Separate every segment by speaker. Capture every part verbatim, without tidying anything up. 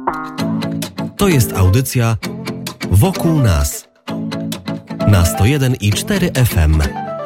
Speaker 1: To jest audycja Wokół nas na sto jeden i cztery F M.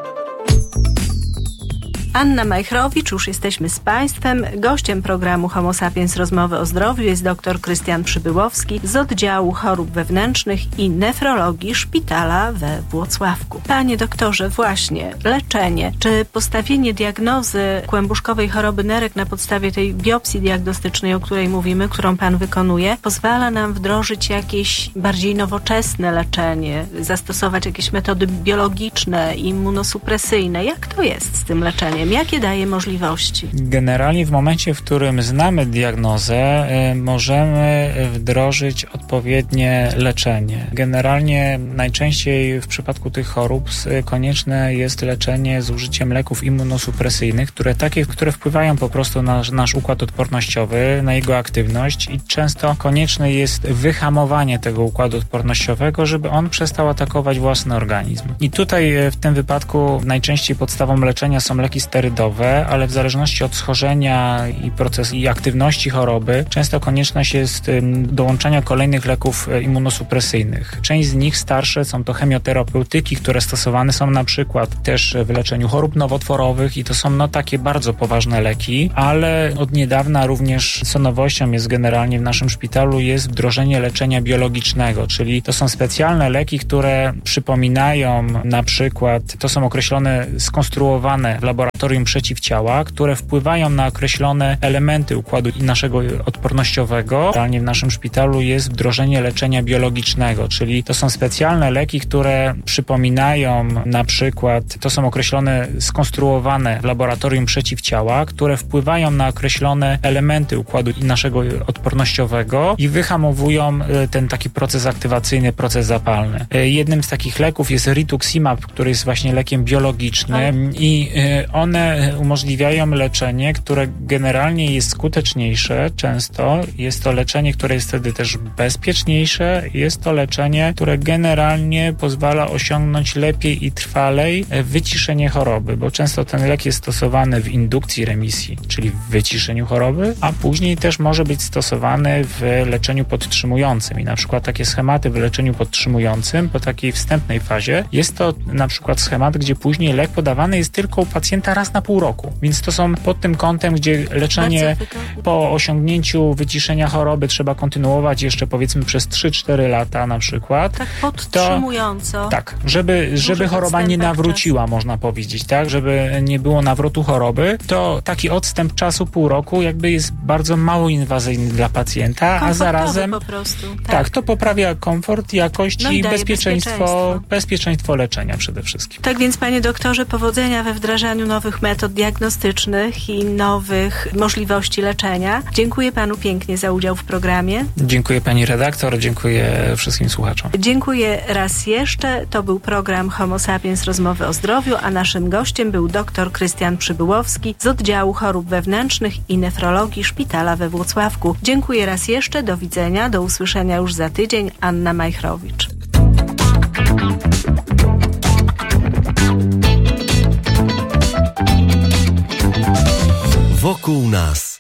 Speaker 2: Anna Majchrowicz, już jesteśmy z Państwem. Gościem programu Homo Sapiens Rozmowy o zdrowiu jest dr Krystian Przybyłowski z oddziału chorób wewnętrznych i nefrologii szpitala we Włocławku. Panie doktorze, właśnie leczenie, czy postawienie diagnozy kłębuszkowej choroby nerek na podstawie tej biopsji diagnostycznej, o której mówimy, którą Pan wykonuje, pozwala nam wdrożyć jakieś bardziej nowoczesne leczenie, zastosować jakieś metody biologiczne, immunosupresyjne? Jak to jest z tym leczeniem? Jakie daje możliwości?
Speaker 3: Generalnie w momencie, w którym znamy diagnozę, y, możemy wdrożyć odpowiednie leczenie. Generalnie najczęściej w przypadku tych chorób y, konieczne jest leczenie z użyciem leków immunosupresyjnych, które takie, które wpływają po prostu na nasz układ odpornościowy, na jego aktywność i często konieczne jest wyhamowanie tego układu odpornościowego, żeby on przestał atakować własny organizm. I tutaj y, w tym wypadku najczęściej podstawą leczenia są leki sterydowe, ale w zależności od schorzenia i procesu i aktywności choroby często konieczność jest dołączania kolejnych leków immunosupresyjnych. Część z nich starsze są to chemioterapeutyki, które stosowane są na przykład też w leczeniu chorób nowotworowych i to są no takie bardzo poważne leki, ale od niedawna również co nowością jest generalnie w naszym szpitalu jest wdrożenie leczenia biologicznego, czyli to są specjalne leki, które przypominają na przykład, to są określone, skonstruowane w laboratorium przeciwciała, które wpływają na określone elementy układu naszego odpornościowego. Realnie w naszym szpitalu jest wdrożenie leczenia biologicznego, czyli to są specjalne leki, które przypominają na przykład, to są określone, skonstruowane w laboratorium przeciwciała, które wpływają na określone elementy układu naszego odpornościowego i wyhamowują ten taki proces aktywacyjny, proces zapalny. Jednym z takich leków jest rituximab, który jest właśnie lekiem biologicznym i one umożliwiają leczenie, które generalnie jest skuteczniejsze często. Jest to leczenie, które jest wtedy też bezpieczniejsze. Jest to leczenie, które generalnie pozwala osiągnąć lepiej i trwalej wyciszenie choroby, bo często ten lek jest stosowany w indukcji remisji, czyli w wyciszeniu choroby, a później też może być stosowany w leczeniu podtrzymującym. I na przykład takie schematy w leczeniu podtrzymującym po takiej wstępnej fazie jest to na przykład schemat, gdzie później lek podawany jest tylko u pacjenta raz na pół roku. Więc to są pod tym kątem, gdzie leczenie po osiągnięciu wyciszenia choroby trzeba kontynuować jeszcze powiedzmy przez trzy cztery lata na przykład.
Speaker 2: Tak podtrzymująco.
Speaker 3: To, tak, żeby, żeby choroba nie nawróciła, czasu. Można powiedzieć, tak, żeby nie było nawrotu choroby, to taki odstęp czasu pół roku jakby jest bardzo mało inwazyjny dla pacjenta, a zarazem
Speaker 2: po prostu. Tak.
Speaker 3: tak, to poprawia komfort, jakość no i,
Speaker 2: i
Speaker 3: bezpieczeństwo,
Speaker 2: bezpieczeństwo.
Speaker 3: bezpieczeństwo leczenia przede wszystkim.
Speaker 2: Tak więc, panie doktorze, powodzenia we wdrażaniu nowych metod diagnostycznych i nowych możliwości leczenia. Dziękuję panu pięknie za udział w programie.
Speaker 3: Dziękuję pani redaktor, dziękuję wszystkim słuchaczom.
Speaker 2: Dziękuję raz jeszcze. To był program Homo Sapiens Rozmowy o zdrowiu, a naszym gościem był dr Krystian Przybyłowski z oddziału chorób wewnętrznych i nefrologii szpitala we Włocławku. Dziękuję raz jeszcze, do widzenia, do usłyszenia już za tydzień. Anna Majchrowicz.
Speaker 1: Wokół nas.